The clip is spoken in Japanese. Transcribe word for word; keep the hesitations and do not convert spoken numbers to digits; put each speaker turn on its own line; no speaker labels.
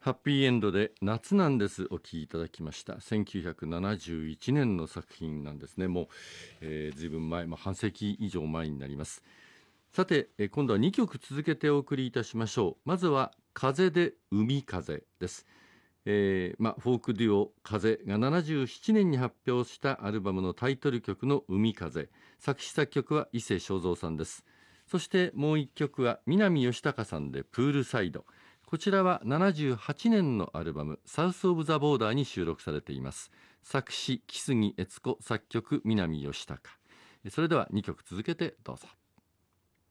ハッピーエンドで夏なんですお聴きいただきました。せんきゅうひゃくななじゅういちねんの作品なんですね。もう、えー、ずいぶん前、まあ、半世紀以上前になります。さて、えー、今度はにきょく続けてお送りいたしましょう。まずは風で海風です。えーまあ、フォークデュオ風がななじゅうななねんに発表したアルバムのタイトル曲の海風、作詞作曲は伊勢正三さんです。そしてもう一曲は南義孝さんでプールサイド。こちらはななじゅうはちねんのアルバムサウスオブザボーダーに収録されています。作詞木杉悦子、作曲南義孝。それではにきょく続けてどうぞ。